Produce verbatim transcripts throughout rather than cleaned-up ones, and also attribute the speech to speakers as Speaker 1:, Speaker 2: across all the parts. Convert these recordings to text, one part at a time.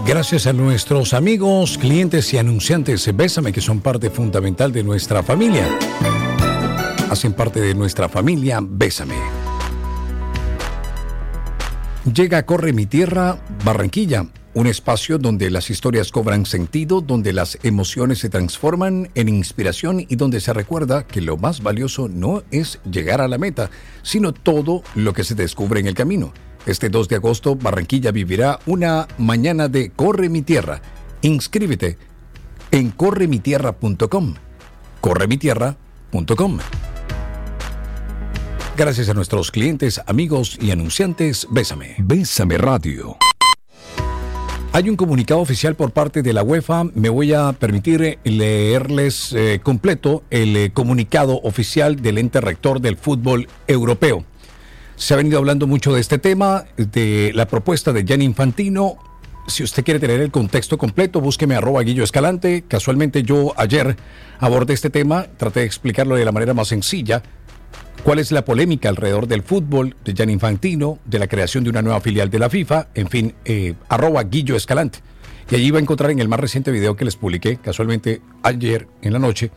Speaker 1: Gracias a nuestros amigos, clientes y anunciantes Bésame, que son parte fundamental de nuestra familia. Hacen parte de nuestra familia Bésame. Llega Corre mi Tierra, Barranquilla, un espacio donde las historias cobran sentido, donde las emociones se transforman en inspiración y donde se recuerda que lo más valioso no es llegar a la meta, sino todo lo que se descubre en el camino. Este dos de agosto, Barranquilla vivirá una mañana de Corre mi Tierra. Inscríbete en corre mi tierra punto com. corre mi tierra punto com. Gracias a nuestros clientes, amigos y anunciantes, Bésame. Bésame Radio. Hay un comunicado oficial por parte de la UEFA. Me voy a permitir leerles eh, completo el eh, comunicado oficial del ente rector del fútbol europeo. Se ha venido hablando mucho de este tema, de la propuesta de Gianni Infantino. Si usted quiere tener el contexto completo, búsqueme arroba Guillo Escalante. Casualmente yo ayer abordé este tema, traté de explicarlo de la manera más sencilla. ¿Cuál es la polémica alrededor del fútbol, de Gianni Infantino, de la creación de una nueva filial de la FIFA? En fin, eh, arroba Guillo Escalante. Y allí va a encontrar en el más reciente video que les publiqué, casualmente ayer en la noche,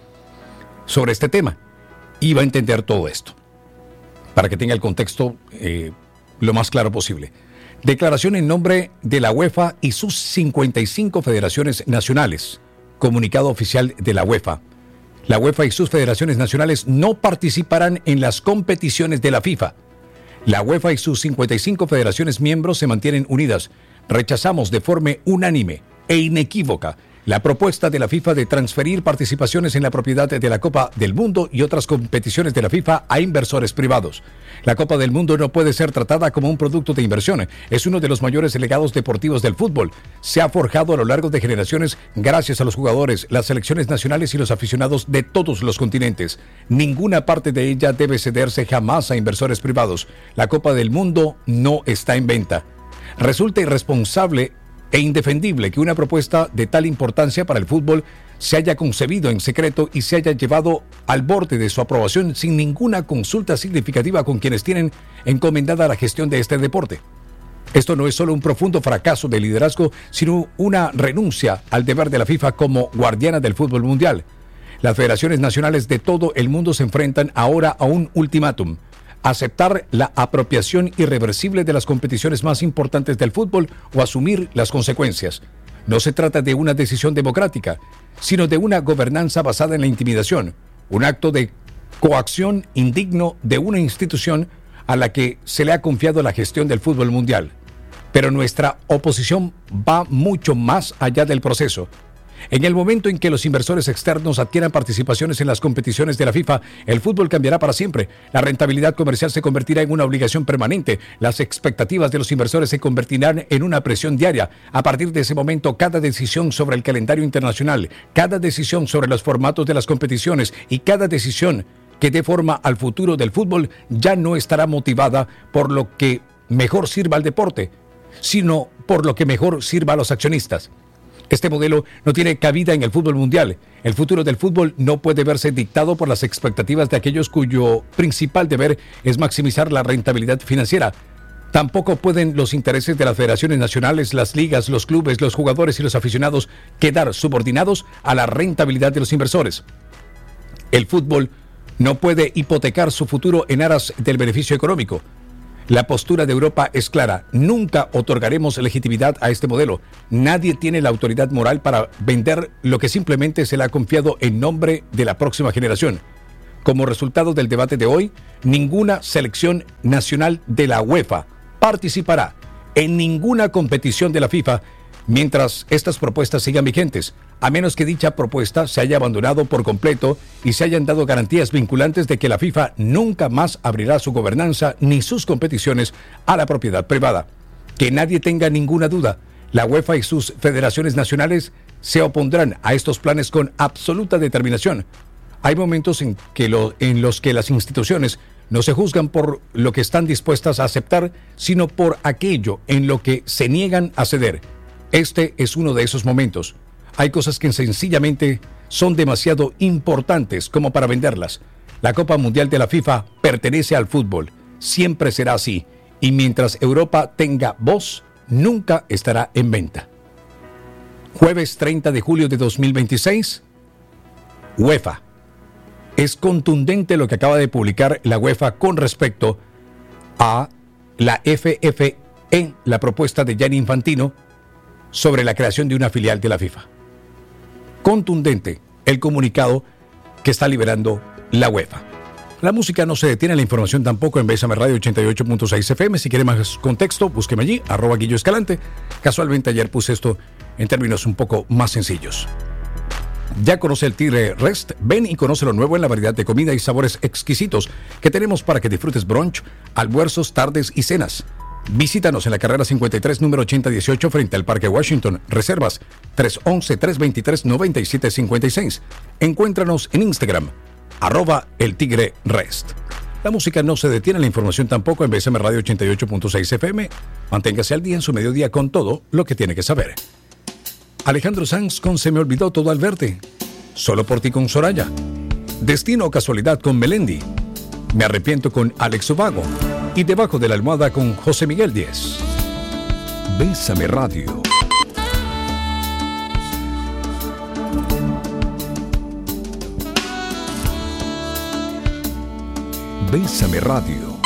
Speaker 1: sobre este tema. Y va a entender todo esto, para que tenga el contexto eh, lo más claro posible. Declaración en nombre de la UEFA y sus cincuenta y cinco federaciones nacionales. Comunicado oficial de la UEFA. La UEFA y sus federaciones nacionales no participarán en las competiciones de la FIFA. La UEFA y sus cincuenta y cinco federaciones miembros se mantienen unidas. Rechazamos de forma unánime e inequívoca la propuesta de la FIFA de transferir participaciones en la propiedad de la Copa del Mundo y otras competiciones de la FIFA a inversores privados. La Copa del Mundo no puede ser tratada como un producto de inversión. Es uno de los mayores legados deportivos del fútbol. Se ha forjado a lo largo de generaciones gracias a los jugadores, las selecciones nacionales y los aficionados de todos los continentes. Ninguna parte de ella debe cederse jamás a inversores privados. La Copa del Mundo no está en venta. Resulta irresponsable e indefendible que una propuesta de tal importancia para el fútbol se haya concebido en secreto y se haya llevado al borde de su aprobación sin ninguna consulta significativa con quienes tienen encomendada la gestión de este deporte. Esto no es solo un profundo fracaso de liderazgo, sino una renuncia al deber de la FIFA como guardiana del fútbol mundial. Las federaciones nacionales de todo el mundo se enfrentan ahora a un ultimátum: aceptar la apropiación irreversible de las competiciones más importantes del fútbol o asumir las consecuencias. No se trata de una decisión democrática, sino de una gobernanza basada en la intimidación, un acto de coacción indigno de una institución a la que se le ha confiado la gestión del fútbol mundial. Pero nuestra oposición va mucho más allá del proceso. En el momento en que los inversores externos adquieran participaciones en las competiciones de la FIFA, el fútbol cambiará para siempre. La rentabilidad comercial se convertirá en una obligación permanente. Las expectativas de los inversores se convertirán en una presión diaria. A partir de ese momento, cada decisión sobre el calendario internacional, cada decisión sobre los formatos de las competiciones y cada decisión que dé forma al futuro del fútbol ya no estará motivada por lo que mejor sirva al deporte, sino por lo que mejor sirva a los accionistas. Este modelo no tiene cabida en el fútbol mundial. El futuro del fútbol no puede verse dictado por las expectativas de aquellos cuyo principal deber es maximizar la rentabilidad financiera. Tampoco pueden los intereses de las federaciones nacionales, las ligas, los clubes, los jugadores y los aficionados quedar subordinados a la rentabilidad de los inversores. El fútbol no puede hipotecar su futuro en aras del beneficio económico. La postura de Europa es clara: nunca otorgaremos legitimidad a este modelo. Nadie tiene la autoridad moral para vender lo que simplemente se le ha confiado en nombre de la próxima generación. Como resultado del debate de hoy, ninguna selección nacional de la UEFA participará en ninguna competición de la FIFA mientras estas propuestas sigan vigentes, a menos que dicha propuesta se haya abandonado por completo y se hayan dado garantías vinculantes de que la FIFA nunca más abrirá su gobernanza ni sus competiciones a la propiedad privada. Que nadie tenga ninguna duda, la UEFA y sus federaciones nacionales se opondrán a estos planes con absoluta determinación. Hay momentos en, que lo, en los que las instituciones no se juzgan por lo que están dispuestas a aceptar, sino por aquello en lo que se niegan a ceder. Este es uno de esos momentos. Hay cosas que sencillamente son demasiado importantes como para venderlas. La Copa Mundial de la FIFA pertenece al fútbol. Siempre será así. Y mientras Europa tenga voz, nunca estará en venta. Jueves treinta de julio de dos mil veintiséis. UEFA. Es contundente lo que acaba de publicar la UEFA con respecto a la F F E, la propuesta de Gianni Infantino sobre la creación de una filial de la FIFA. Contundente el comunicado que está liberando la UEFA. La música no se detiene, la información tampoco en Bésame Radio ochenta y ocho punto seis F M. Si quiere más contexto, búsqueme allí, arroba Guillo Escalante. Casualmente ayer puse esto en términos un poco más sencillos. ¿Ya conoce el Tigre Rest? Ven y conoce lo nuevo en la variedad de comida y sabores exquisitos que tenemos para que disfrutes brunch, almuerzos, tardes y cenas. Visítanos en la carrera cincuenta y tres, número ochenta dieciocho, frente al Parque Washington. Reservas tres once, tres veintitrés, noventa y siete cincuenta y seis. Encuéntranos en Instagram, arroba el Tigre Rest. La música no se detiene, la información tampoco en B S M Radio ochenta y ocho punto seis F M. Manténgase al día en su mediodía con todo lo que tiene que saber. Alejandro Sanz con Se me olvidó todo al verte. Solo por ti con Soraya. Destino o casualidad con Melendi. Me arrepiento con Alex Ubago. Y Debajo de la almohada con José Miguel Díez. Bésame Radio. Bésame Radio.